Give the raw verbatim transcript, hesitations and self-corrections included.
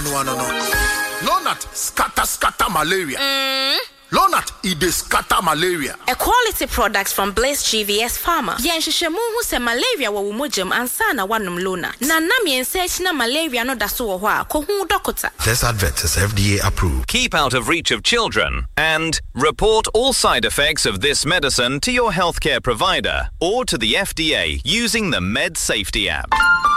no no no. Lonat scatter scatter malaria. Mm. Lonat it dey scatter malaria. A quality product from Blaze G V S Pharma. Yen hwehwemu hu se malaria wo womogem ansa na wanom Lonat. Na na me ense na malaria no da so wo ho a ko hu doctor. This advert is F D A approved. Keep out of reach of children and report all side effects of this medicine to your healthcare provider or to the F D A using the Med Safety app.